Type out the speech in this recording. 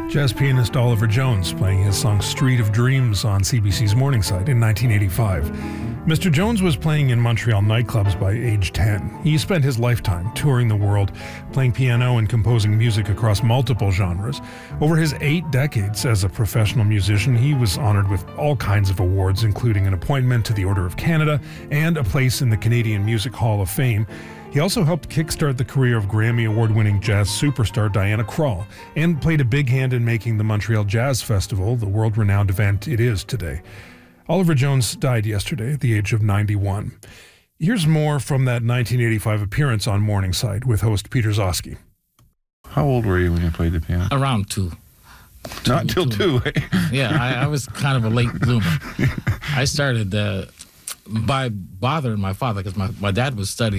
Jazz pianist Oliver Jones playing his song Street of Dreams on CBC's Morningside in 1985. Mr. Jones was playing in Montreal nightclubs by age 10. He spent his lifetime touring the world, playing piano and composing music across multiple genres. Over his 8 decades as a professional musician, he was honored with all kinds of awards, including an appointment to the Order of Canada and a place in the Canadian Music Hall of Fame. He also helped kickstart the career of Grammy Award-winning jazz superstar Diana Krall and played a big hand in making the Montreal Jazz Festival the world-renowned event it is today. Oliver Jones died yesterday at the age of 91. Here's more from that 1985 appearance on Morningside with host Peter Zosky. How old were you when you played the piano? Around 2. Not till 2, eh? Yeah, I was kind of a late bloomer. I started by bothering my father because my dad was studying